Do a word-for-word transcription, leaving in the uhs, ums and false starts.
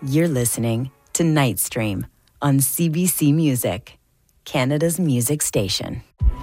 You're listening to Nightstream on C B C Music, Canada's music station.